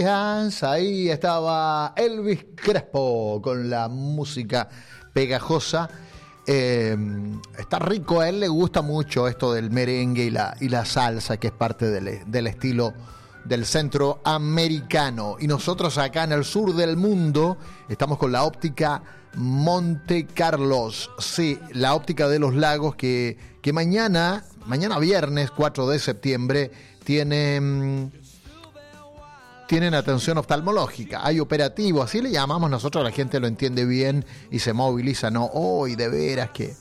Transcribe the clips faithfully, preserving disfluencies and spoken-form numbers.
Ahí estaba Elvis Crespo con la música pegajosa. Eh, está rico, a él le gusta mucho esto del merengue y la, y la salsa, que es parte del, del estilo del centroamericano. Y nosotros acá en el sur del mundo estamos con la óptica Monte Carlos. Sí, la óptica de los lagos que, que mañana, mañana viernes cuatro de septiembre, tiene... tienen atención oftalmológica, hay operativo, así le llamamos nosotros, la gente lo entiende bien y se moviliza. No, hoy oh, de veras que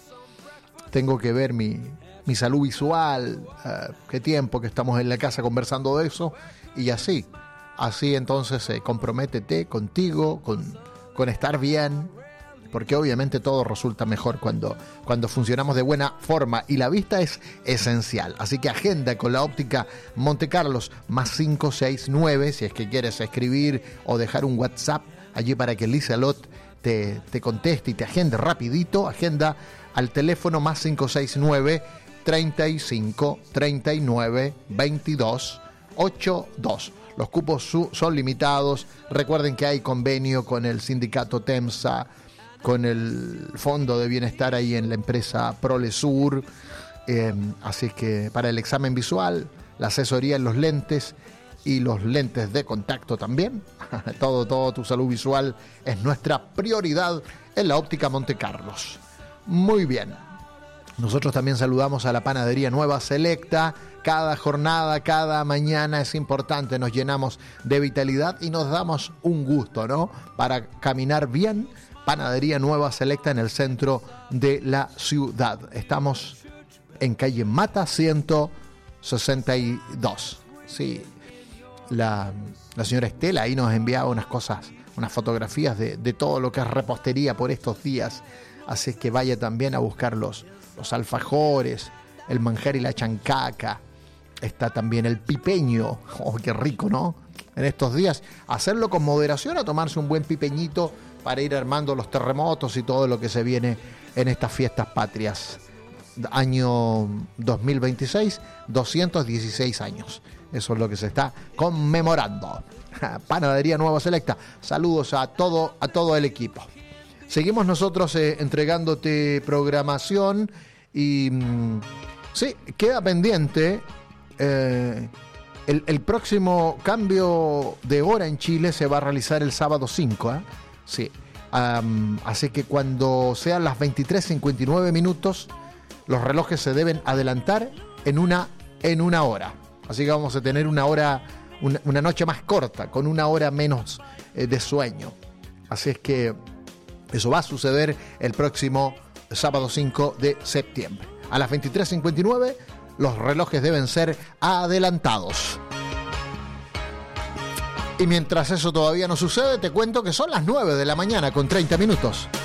tengo que ver mi, mi salud visual, uh, qué tiempo que estamos en la casa conversando de eso, y así, así entonces eh, comprométete contigo, con, con estar bien, porque obviamente todo resulta mejor cuando, cuando funcionamos de buena forma y la vista es esencial. Así que agenda con la óptica Monte Carlos, más cinco seis nueve, si es que quieres escribir o dejar un WhatsApp allí para que Liselot te, te conteste y te agende rapidito. Agenda al teléfono más cinco seis nueve, treinta y cinco, treinta y nueve, veintidós, ochenta y dos. Los cupos su, son limitados. Recuerden que hay convenio con el sindicato TEMSA, con el Fondo de Bienestar ahí en la empresa Prolesur, eh, así es que para el examen visual, la asesoría en los lentes y los lentes de contacto también, todo, todo tu salud visual es nuestra prioridad en la óptica Monte Carlos. Muy bien, nosotros también saludamos a la panadería Nueva Selecta. Cada jornada, cada mañana es importante, nos llenamos de vitalidad y nos damos un gusto, ¿no? Para caminar bien. Panadería Nueva Selecta en el centro de la ciudad. Estamos en calle Mata ciento sesenta y dos. Sí, la, la señora Estela ahí nos enviaba unas cosas, unas fotografías de, de todo lo que es repostería por estos días. Así que vaya también a buscar los, los alfajores, el manjar y la chancaca. Está también el pipeño. Oh, qué rico, ¿no? En estos días, hacerlo con moderación, a tomarse un buen pipeñito para ir armando los terremotos y todo lo que se viene en estas fiestas patrias. Año dos mil veintiséis, doscientos dieciséis años. Eso es lo que se está conmemorando. Panadería Nueva Selecta. Saludos a todo, a todo el equipo. Seguimos nosotros eh, entregándote programación y mmm, sí, queda pendiente eh, el, el próximo cambio de hora en Chile se va a realizar el sábado cinco, ¿eh? Sí, um, así que cuando sean las veintitrés cincuenta y nueve minutos, los relojes se deben adelantar en una, en una hora. Así que vamos a tener una hora, una, una noche más corta, con una hora menos eh, de sueño. Así es que eso va a suceder el próximo sábado cinco de septiembre. A las veintitrés cincuenta y nueve, los relojes deben ser adelantados. Y mientras eso todavía no sucede, te cuento que son las nueve de la mañana con treinta minutos.